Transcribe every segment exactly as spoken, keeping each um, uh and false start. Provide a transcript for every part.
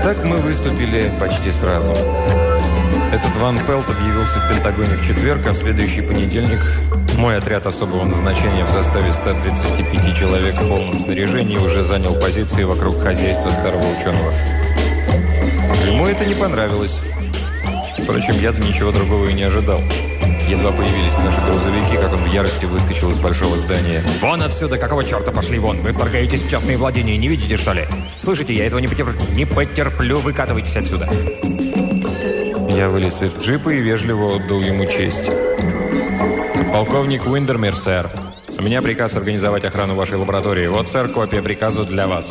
Итак, мы выступили почти сразу. Этот Ван Пелт объявился в Пентагоне в четверг, а в следующий понедельник мой отряд особого назначения в составе ста тридцати пяти человек в полном снаряжении уже занял позиции вокруг хозяйства старого ученого. Ему это не понравилось. Впрочем, я-то ничего другого и не ожидал. Едва появились наши грузовики, как он в ярости выскочил из большого здания. «Вон отсюда! Какого черта пошли вон? Вы вторгаетесь в частные владения, не видите, что ли? Слышите, я этого не потерплю. Не потерплю, выкатывайтесь отсюда!» Я вылез из джипа и вежливо отдал ему честь. «Полковник Уиндермир, сэр. У меня приказ организовать охрану вашей лаборатории. Вот, сэр, копия приказа для вас».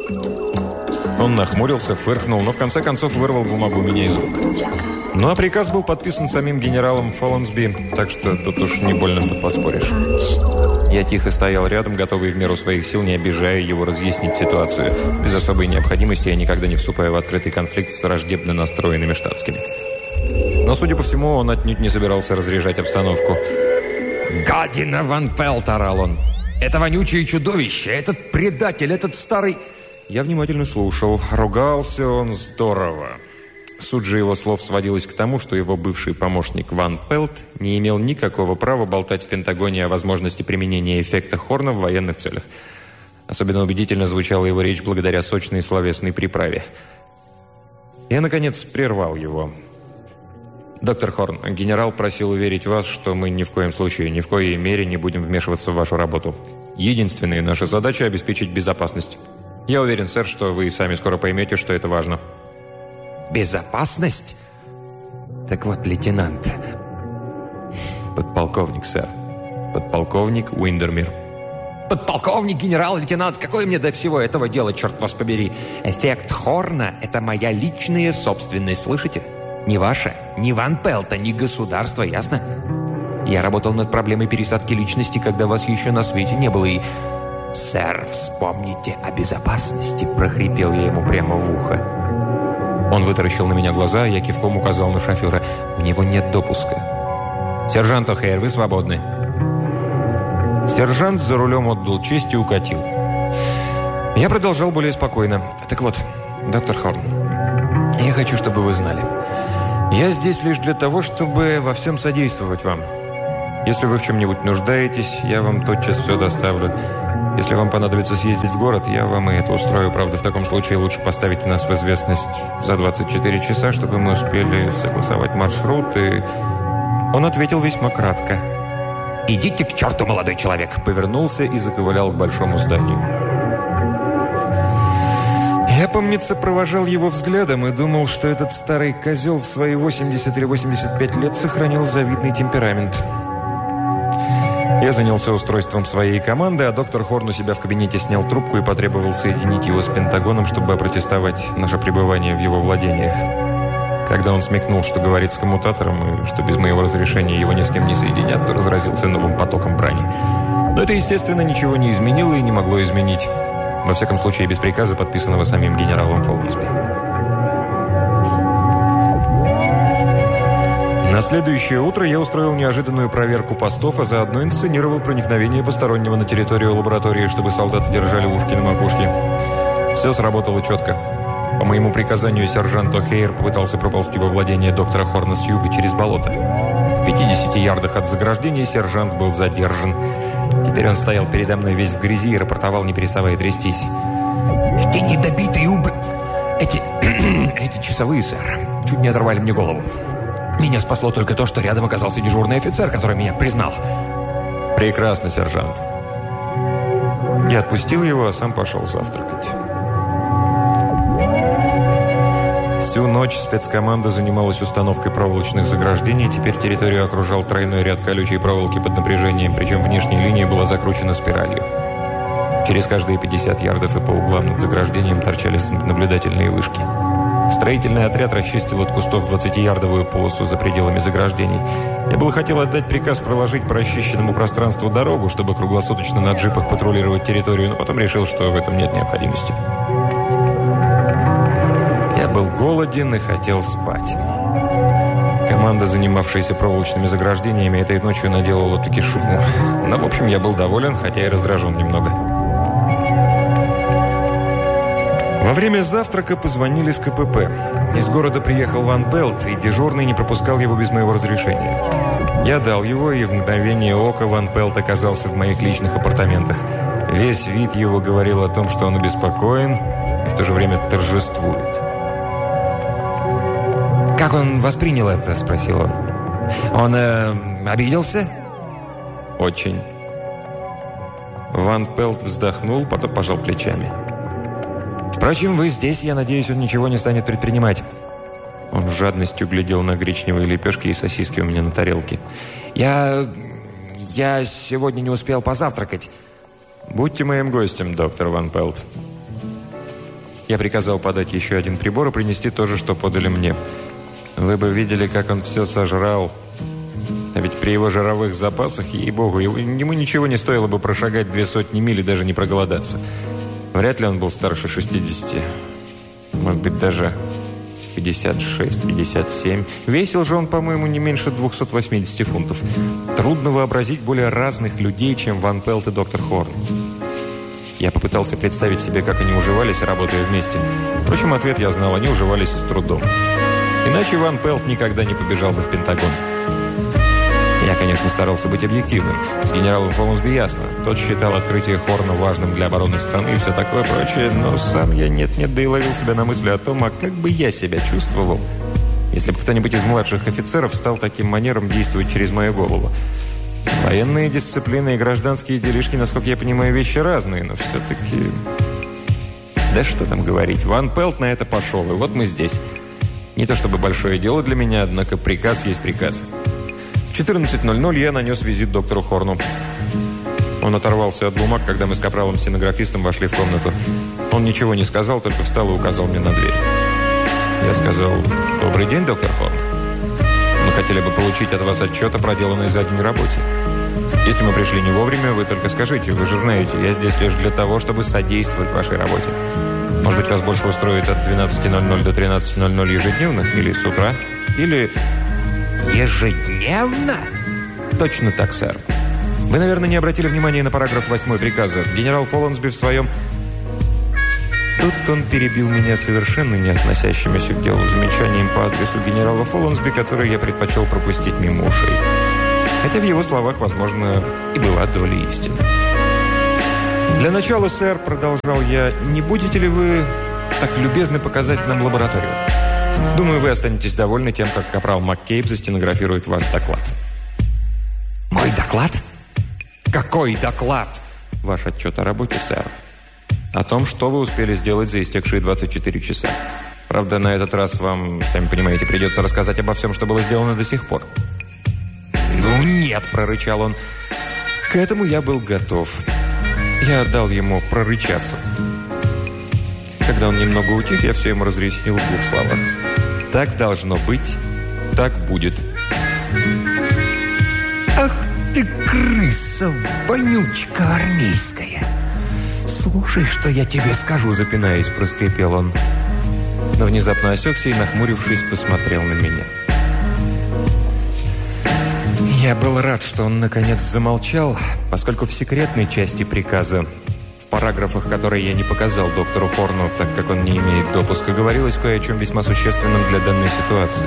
Он нахмурился, фыркнул, но в конце концов вырвал бумагу у меня из рук. Ну а приказ был подписан самим генералом Фоллансби, так что тут уж не больно-то поспоришь. Я тихо стоял рядом, готовый в меру своих сил, не обижая его, разъяснить ситуацию. Без особой необходимости я никогда не вступаю в открытый конфликт с враждебно настроенными штатскими. Но, судя по всему, он отнюдь не собирался разряжать обстановку. «Гадина Ван Пелт!» – орал он. «Это вонючее чудовище! Этот предатель! Этот старый...» Я внимательно слушал. Ругался он здорово. Суть же его слов сводилась к тому, что его бывший помощник Ван Пелт не имел никакого права болтать в Пентагоне о возможности применения эффекта Хорна в военных целях. Особенно убедительно звучала его речь благодаря сочной словесной приправе. Я, наконец, прервал его. «Доктор Хорн, генерал просил уверить вас, что мы ни в коем случае, ни в коей мере не будем вмешиваться в вашу работу. Единственная наша задача – обеспечить безопасность. Я уверен, сэр, что вы сами скоро поймете, что это важно». «Безопасность? Так вот, лейтенант...» «Подполковник, сэр. Подполковник Уиндермир». «Подполковник, генерал, лейтенант, какое мне до всего этого дела, черт вас побери? Эффект Хорна – это моя личная собственность, слышите? Не ваша, не Ван Пелта, не государство, ясно? Я работал над проблемой пересадки личности, когда вас еще на свете не было, и... «Сэр, вспомните о безопасности», – прохрипел я ему прямо в ухо. Он вытаращил на меня глаза, я кивком указал на шофера. «У него нет допуска». «Сержант О'Хейр, вы свободны». Сержант за рулем отдал честь и укатил. Я продолжал более спокойно. «Так вот, доктор Хорн, я хочу, чтобы вы знали. Я здесь лишь для того, чтобы во всем содействовать вам. Если вы в чем-нибудь нуждаетесь, я вам тотчас все доставлю. Если вам понадобится съездить в город, я вам и это устрою. Правда, в таком случае лучше поставить нас в известность за двадцать четыре часа, чтобы мы успели согласовать маршрут». И он ответил весьма кратко. «Идите к черту, молодой человек!» Повернулся и заковылял к большому зданию. Я, помнится, провожал его взглядом и думал, что этот старый козел в свои восемьдесят или восемьдесят пять лет сохранил завидный темперамент. Я занялся устройством своей команды, а доктор Хорн у себя в кабинете снял трубку и потребовал соединить его с Пентагоном, чтобы опротестовать наше пребывание в его владениях. Когда он смекнул, что говорит с коммутатором и что без моего разрешения его ни с кем не соединят, то разразился новым потоком брани. Но это, естественно, ничего не изменило и не могло изменить. Во всяком случае, без приказа, подписанного самим генералом Фоллансби. На следующее утро я устроил неожиданную проверку постов, а заодно инсценировал проникновение постороннего на территорию лаборатории, чтобы солдаты держали ушки на макушке. Все сработало четко. По моему приказанию сержант О'Хейр попытался проползти во владение доктора Хорна с юга через болото. В пятидесяти ярдах от заграждения сержант был задержан. Теперь он стоял передо мной весь в грязи и рапортовал, не переставая трястись. «Эти недобитые уб... Эти... Эти часовые, сэр, чуть не оторвали мне голову. Меня спасло только то, что рядом оказался дежурный офицер, который меня признал». «Прекрасно, сержант». Я отпустил его, а сам пошел завтракать. Всю ночь спецкоманда занималась установкой проволочных заграждений. Теперь территорию окружал тройной ряд колючей проволоки под напряжением, причем внешняя линия была закручена спиралью. Через каждые пятьдесят ярдов и по углам над заграждением торчали наблюдательные вышки. Строительный отряд расчистил от кустов двадцатиярдовую полосу за пределами заграждений. Я было хотел отдать приказ проложить по расчищенному пространству дорогу, чтобы круглосуточно на джипах патрулировать территорию, но потом решил, что в этом нет необходимости. Я был голоден и хотел спать. Команда, занимавшаяся проволочными заграждениями, этой ночью наделала-таки шуму. Но, в общем, я был доволен, хотя и раздражен немного. Во время завтрака позвонили с ка пэ пэ. Из города приехал Ван Пелт, и дежурный не пропускал его без моего разрешения. Я дал его, и в мгновение ока Ван Пелт оказался в моих личных апартаментах. Весь вид его говорил о том, что он обеспокоен и в то же время торжествует. «Как он воспринял это?» – спросил он. «Он э, обиделся?» «Очень». Ван Пелт вздохнул, потом пожал плечами. «Впрочем, вы здесь, я надеюсь, он ничего не станет предпринимать». Он с жадностью глядел на гречневые лепешки и сосиски у меня на тарелке. «Я... я сегодня не успел позавтракать». «Будьте моим гостем, доктор Ван Пелт». Я приказал подать еще один прибор и принести то же, что подали мне. Вы бы видели, как он все сожрал. А ведь при его жировых запасах, ей-богу, ему ничего не стоило бы прошагать две сотни миль и даже не проголодаться. Вряд ли он был старше шестидесяти. Может быть, даже пятьдесят шесть - пятьдесят семь. Весил же он, по-моему, не меньше двухсот восьмидесяти фунтов. Трудно вообразить более разных людей, чем Ван Пелт и доктор Хорн. Я попытался представить себе, как они уживались, работая вместе. Впрочем, ответ я знал, они уживались с трудом. Иначе Ван Пелт никогда не побежал бы в Пентагон. Я, конечно, старался быть объективным. С генералом Фоллсби ясно. Тот считал открытие Хорна важным для обороны страны и все такое прочее, но сам я нет-нет, да и ловил себя на мысли о том, а как бы я себя чувствовал, если бы кто-нибудь из младших офицеров стал таким манером действовать через мою голову. Военные дисциплины и гражданские делишки, насколько я понимаю, вещи разные, но все-таки... Да что там говорить, Ван Пелт на это пошел, и вот мы здесь. Не то чтобы большое дело для меня, однако приказ есть приказ. В четырнадцать ноль ноль я нанес визит доктору Хорну. Он оторвался от бумаг, когда мы с капралом-стенографистом вошли в комнату. Он ничего не сказал, только встал и указал мне на дверь. Я сказал: «Добрый день, доктор Хорн. Мы хотели бы получить от вас отчет о проделанной за день работе. Если мы пришли не вовремя, вы только скажите. Вы же знаете, я здесь лишь для того, чтобы содействовать вашей работе. Может быть, вас больше устроит от двенадцати ноль ноль до тринадцати ноль ноль ежедневно? Или с утра? Или...» «Ежедневно?» «Точно так, сэр. Вы, наверное, не обратили внимания на параграф восьмой приказа. Генерал Фоллсби в своем...» Тут он перебил меня совершенно не относящимися к делу замечанием по адресу генерала Фоллсби, который я предпочел пропустить мимо ушей. Хотя в его словах, возможно, и была доля истины. «Для начала, сэр, — продолжал я, — не будете ли вы так любезны показать нам лабораторию? Думаю, вы останетесь довольны тем, как капрал МакКейб застенографирует ваш доклад». «Мой доклад? Какой доклад?» «Ваш отчет о работе, сэр. О том, что вы успели сделать за истекшие двадцать четыре часа. Правда, на этот раз вам, сами понимаете, придется рассказать обо всем, что было сделано до сих пор». «Ну нет!» – прорычал он. К этому я был готов. Я дал ему прорычаться. Когда он немного утих, я все ему разъяснил в двух словах. «Так должно быть, так будет». «Ах ты, крыса, вонючка армейская! Слушай, что я тебе скажу!» Запинаясь, проскрипел он. Но внезапно осекся и, нахмурившись, посмотрел на меня. Я был рад, что он наконец замолчал, поскольку в секретной части приказа, в параграфах, которые я не показал доктору Хорну, так как он не имеет допуска, говорилось кое о чем весьма существенном для данной ситуации.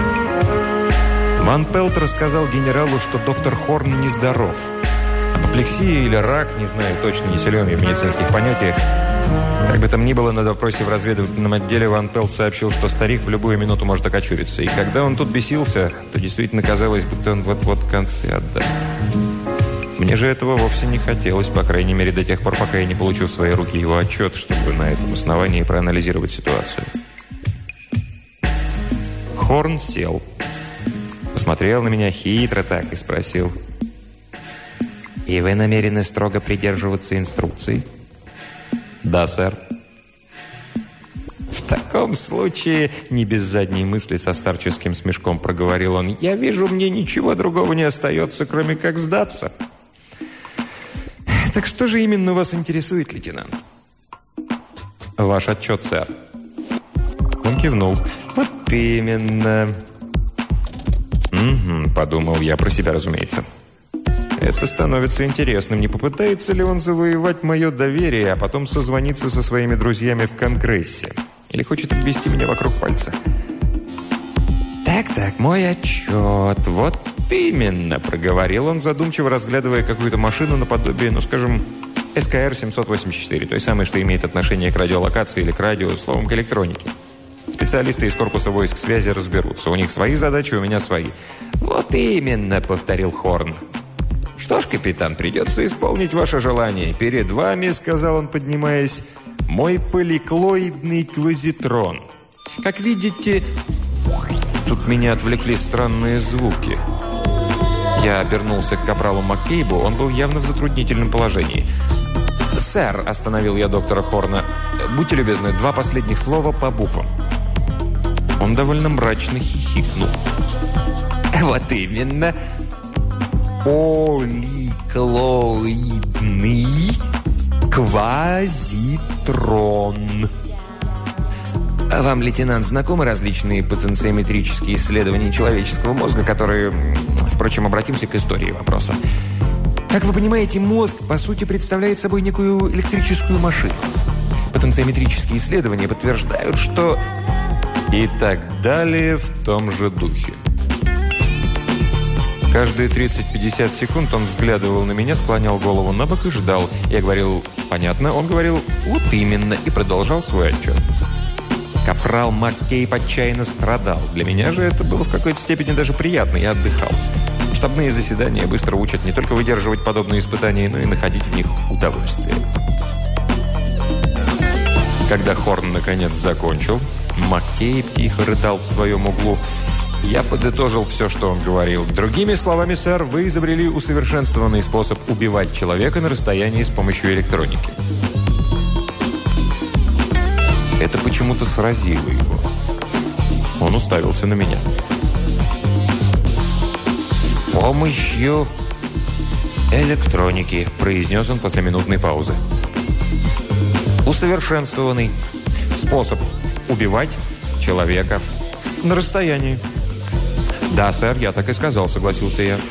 Ван Пелт рассказал генералу, что доктор Хорн нездоров. Апоплексия или рак, не знаю, точно не силен я в медицинских понятиях. Как бы там ни было, на допросе в разведывательном отделе Ван Пелт сообщил, что старик в любую минуту может окочуриться. И когда он тут бесился, то действительно казалось, будто он вот-вот концы отдаст. Мне же этого вовсе не хотелось, по крайней мере, до тех пор, пока я не получу в свои руки его отчет, чтобы на этом основании проанализировать ситуацию. Хорн сел, посмотрел на меня хитро так и спросил: «И вы намерены строго придерживаться инструкций?» «Да, сэр». «В таком случае, не без задней мысли, со старческим смешком проговорил он, я вижу, мне ничего другого не остается, кроме как сдаться». «Так что же именно вас интересует, лейтенант?» «Ваш отчет, сэр». Он кивнул. «Вот именно». «Угу», — подумал я про себя, разумеется. Это становится интересным. Не попытается ли он завоевать мое доверие, а потом созвониться со своими друзьями в Конгрессе? Или хочет обвести меня вокруг пальца? «Так-так, мой отчет. Вот именно», — проговорил он, задумчиво разглядывая какую-то машину наподобие, ну, скажем, эс ка эр семьсот восемьдесят четыре, той самой, что имеет отношение к радиолокации или к радио, словом, к электронике. Специалисты из корпуса войск связи разберутся. У них свои задачи, у меня свои. «Вот именно», — повторил Хорн. «Что ж, капитан, придется исполнить ваше желание. Перед вами, — сказал он, поднимаясь, — мой поликлоидный квазитрон. Как видите...» Тут меня отвлекли странные звуки. Я обернулся к капралу Маккейбу, он был явно в затруднительном положении. «Сэр», — остановил я доктора Хорна, — «будьте любезны, два последних слова по буквам». Он довольно мрачно хихикнул. «Вот именно. Поликлоидный квазитрон». Вам, лейтенант, знакомы различные потенциометрические исследования человеческого мозга, которые... Впрочем, обратимся к истории вопроса. Как вы понимаете, мозг, по сути, представляет собой некую электрическую машину. Потенциометрические исследования подтверждают, что... И так далее в том же духе. Каждые тридцать-пятьдесят секунд он взглядывал на меня, склонял голову на бок и ждал. Я говорил «понятно», он говорил «вот именно» и продолжал свой отчет. Капрал Маккейб отчаянно страдал. Для меня же это было в какой-то степени даже приятно, я отдыхал. Штабные заседания быстро учат не только выдерживать подобные испытания, но и находить в них удовольствие. Когда Хорн наконец закончил, Маккейб тихо рыдал в своем углу. Я подытожил все, что он говорил. Другими словами, сэр, вы изобрели усовершенствованный способ убивать человека на расстоянии с помощью электроники. Это почему-то сразило его. Он уставился на меня. «С помощью электроники», – произнес он после минутной паузы. «Усовершенствованный способ убивать человека на расстоянии». «Да, сэр, я так и сказал», – согласился я.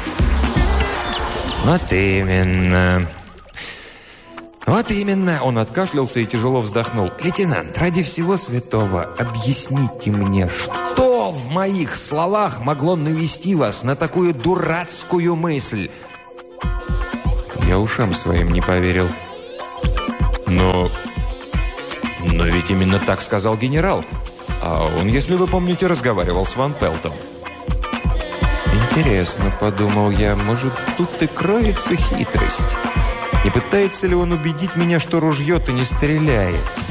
«Вот именно». «Вот именно!» Он откашлялся и тяжело вздохнул. «Лейтенант, ради всего святого, объясните мне, что в моих словах могло навести вас на такую дурацкую мысль?» Я ушам своим не поверил. «Но... но ведь именно так сказал генерал. А он, если вы помните, разговаривал с Ван Пелтом». «Интересно», — подумал я, — «может, тут и кроется хитрость?» Не пытается ли он убедить меня, что ружье-то не стреляет?